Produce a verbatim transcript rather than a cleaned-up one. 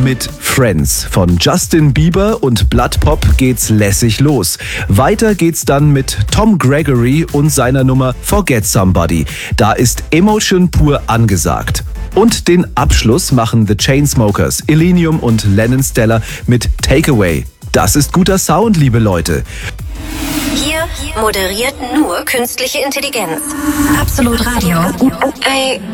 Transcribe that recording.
Mit Friends von Justin Bieber und Blood Pop geht's lässig los. Weiter geht's dann mit Tom Gregory und seiner Nummer Forget Somebody. Da ist Emotion pur angesagt. Und den Abschluss machen The Chainsmokers, Illenium und Lennon Stella mit Takeaway. Das ist guter Sound, liebe Leute. Hier moderiert nur künstliche Intelligenz. Absolut Radio. I